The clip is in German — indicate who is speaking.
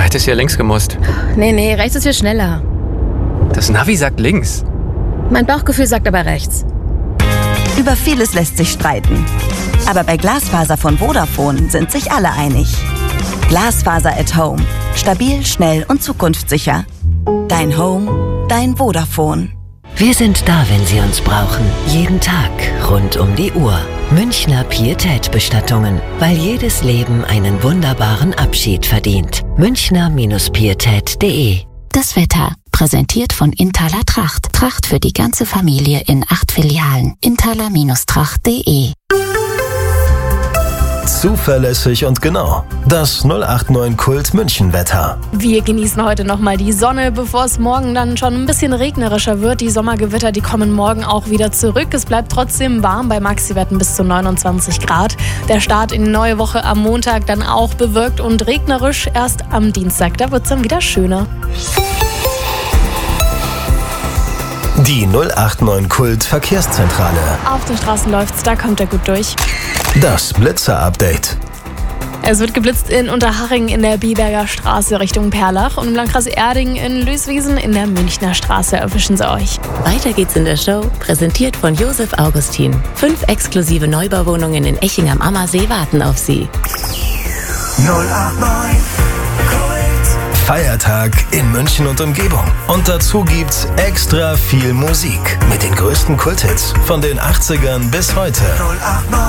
Speaker 1: hättest ja links gemusst.
Speaker 2: Nee, rechts ist viel schneller.
Speaker 1: Das Navi sagt links.
Speaker 2: Mein Bauchgefühl sagt aber rechts.
Speaker 3: Über vieles lässt sich streiten. Aber bei Glasfaser von Vodafone sind sich alle einig. Glasfaser at Home. Stabil, schnell und zukunftssicher. Dein Home, dein Vodafone.
Speaker 4: Wir sind da, wenn Sie uns brauchen. Jeden Tag, rund um die Uhr. Münchner Pietät-Bestattungen. Weil jedes Leben einen wunderbaren Abschied verdient. Münchner-pietät.de.
Speaker 5: Das Wetter, präsentiert von Intaler Tracht. Tracht für die ganze Familie in 8 Filialen. Intaler-tracht.de.
Speaker 6: Zuverlässig und genau. Das 089 Kult München Wetter.
Speaker 7: Wir genießen heute nochmal die Sonne, bevor es morgen dann schon ein bisschen regnerischer wird. Die Sommergewitter, die kommen morgen auch wieder zurück. Es bleibt trotzdem warm bei Maxiwerten bis zu 29 Grad. Der Start in die neue Woche am Montag dann auch bewölkt und regnerisch. Erst am Dienstag, da wird es dann wieder schöner.
Speaker 6: Die 089 Kult Verkehrszentrale.
Speaker 7: Auf den Straßen läuft's, da kommt er gut durch.
Speaker 6: Das Blitzer-Update.
Speaker 7: Es wird geblitzt in Unterhaching in der Biberger Straße Richtung Perlach und im Landkreis Erding in Löswiesen in der Münchner Straße. Erwischen Sie euch.
Speaker 8: Weiter geht's in der Show, präsentiert von Josef Augustin. 5 exklusive Neubauwohnungen in Eching am Ammersee warten auf Sie.
Speaker 6: 089 Feiertag in München und Umgebung. Und dazu gibt's extra viel Musik mit den größten Kulthits von den 80ern bis heute. 089